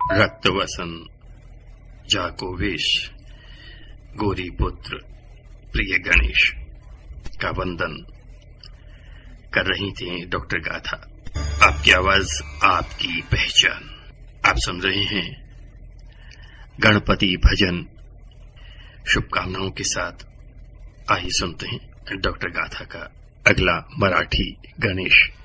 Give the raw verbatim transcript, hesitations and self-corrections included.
रक्तवसन जाको वेश गोरी पुत्र प्रिय गणेश का वंदन कर रही थी डॉक्टर गाथा। आपकी आवाज आपकी पहचान। आप सुन रहे हैं गणपति भजन। शुभकामनाओं के साथ आइए सुनते हैं डॉक्टर गाथा का अगला मराठी गणेश।